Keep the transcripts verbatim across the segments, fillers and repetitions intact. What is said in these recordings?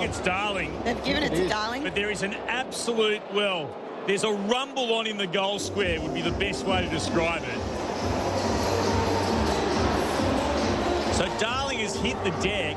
think it's Darling. They've given it, it to Darling. But there is an absolute, well, there's a rumble on in the goal square would be the best way to describe it. So Darling has hit the deck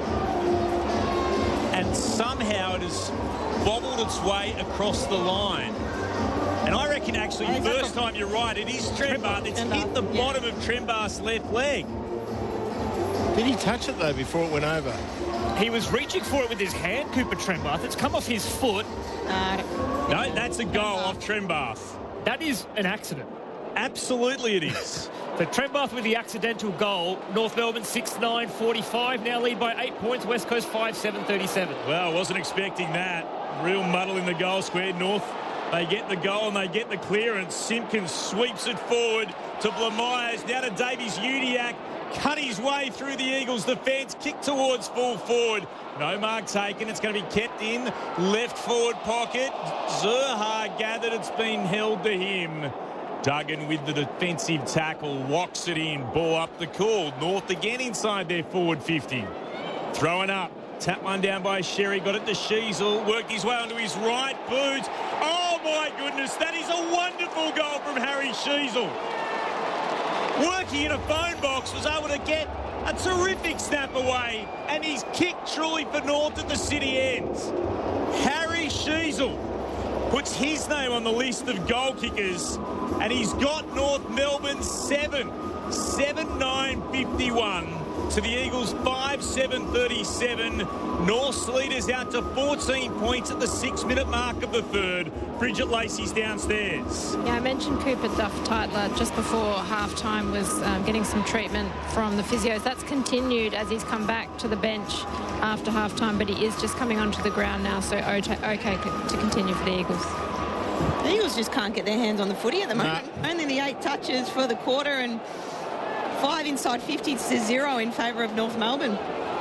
and somehow it has bobbled its way across the line. And I reckon actually, oh, first time you're right, it is Trembath. It's hit the yeah. bottom of Trembath's left leg. Did he touch it, though, before it went over? He was reaching for it with his hand, Cooper Trembath. It's come off his foot. Uh, no, that's a goal off Trembath. That is an accident. Absolutely it is. So Trembath with the accidental goal. North Melbourne six nine forty-five. Now lead by eight points. West Coast five seven thirty-seven. Well, I wasn't expecting that. Real muddle in the goal square. North, they get the goal and they get the clearance. Simpkins sweeps it forward to Blamires. Now to Davies-Uniacke. Cut his way through the Eagles' defence. Kick towards full forward. No mark taken. It's going to be kept in. Left forward pocket. Zurhaar gathered. It's been held to him. Duggan with the defensive tackle. Walks it in. Ball up the cool. North again inside their forward fifty. Throwing up. Tap one down by Sherry. Got it to Sheasel. Worked his way onto his right boot. Oh, my goodness. That is a wonderful goal from Harry Sheasel. Working in a phone box, was able to get a terrific snap away, and he's kicked truly for North at the city ends. Harry Sheasel puts his name on the list of goal kickers, and he's got North Melbourne seven, seven nine fifty-one to the Eagles five seven thirty-seven. North's leaders out to fourteen points at the six-minute mark of the third. Bridget Lacey's downstairs. Yeah, I mentioned Cooper Duff-Tytler just before halftime was um, getting some treatment from the physios. That's continued as he's come back to the bench after halftime, but he is just coming onto the ground now, so okay, okay to continue for the Eagles. The Eagles just can't get their hands on the footy at the moment. Nah. Only the eight touches for the quarter and five inside fifty to zero in favour of North Melbourne.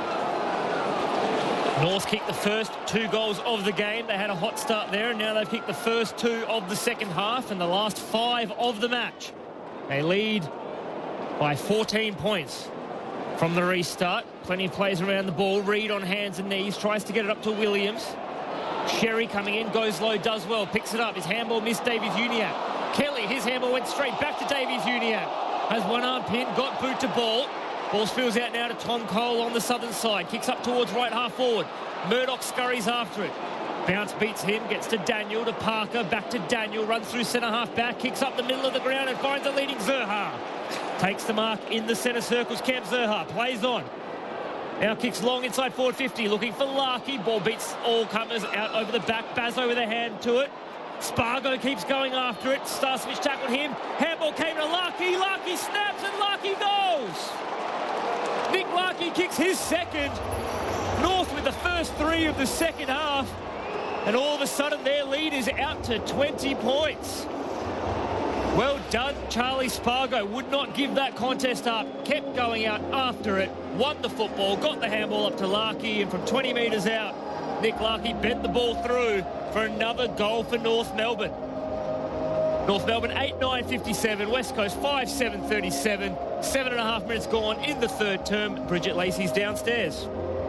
North kicked the first two goals of the game. They had a hot start there, and now they've kicked the first two of the second half and the last five of the match. They lead by fourteen points from the restart. Plenty of plays around the ball. Reed on hands and knees, tries to get it up to Williams. Sherry coming in, goes low, does well, picks it up. His handball missed Davies-Uniacke. Kelly, his handball went straight back to Davies-Uniacke. Has one arm pin, got boot to ball. Ball spills out now to Tom Cole on the southern side. Kicks up towards right half forward. Murdoch scurries after it. Bounce beats him, gets to Daniel, to Parker, back to Daniel, runs through centre half back, kicks up the middle of the ground and finds a leading Zurhaar. Takes the mark in the centre circles. Cam Zurhaar plays on. Now kicks long inside forward fifty, looking for Larkey. Ball beats all comers out over the back. Bazzo with a hand to it. Spargo keeps going after it. Starsmith tackled him. Handball came to Larkey. Larkey snaps and Larkey goes. Nick Larkey kicks his second. North with the first three of the second half. And all of a sudden their lead is out to twenty points. Well done, Charlie Spargo. Would not give that contest up. Kept going out after it. Won the football. Got the handball up to Larkey. And from twenty metres out, Nick Larkey bent the ball through for another goal for North Melbourne. North Melbourne eight nine fifty-seven. West Coast five seven thirty-seven. Seven and a half minutes gone in the third term. Bridget Lacey's downstairs.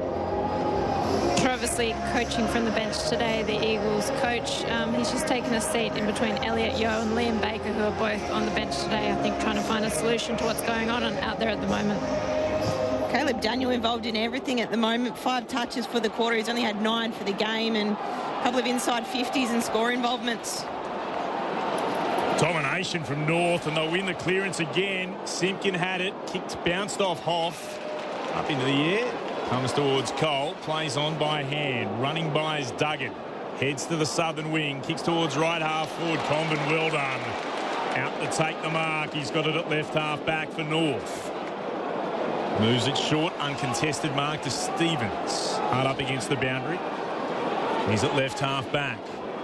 Travis Lee coaching from the bench today, the Eagles coach. Um, he's just taken a seat in between Elliot Yeo and Liam Baker, who are both on the bench today, I think, trying to find a solution to what's going on out there at the moment. Caleb Daniel involved in everything at the moment. Five touches for the quarter. He's only had nine for the game and a couple of inside fifties and score involvements. Domination from North, and they'll win the clearance again. Simpkin had it, kicked, bounced off Hoff, up into the air, comes towards Cole, plays on by hand, running by is Duggan, heads to the southern wing, kicks towards right half forward, Comben, well done. Out to take the mark, he's got it at left half back for North. Moves it short, uncontested mark to Stevens, hard up against the boundary. He's at left half back.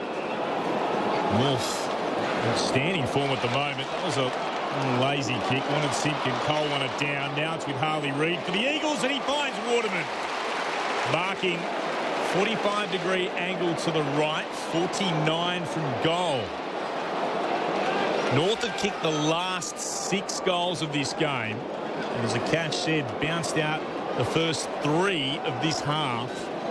North outstanding form at the moment. That was a lazy kick. Wanted Simpkin. Cole won it down. Now it's with Harley Reid for the Eagles, and he finds Waterman. Marking forty-five degree angle to the right. forty-nine from goal. North had kicked the last six goals of this game. And as Akash said, bounced out the first three of this half.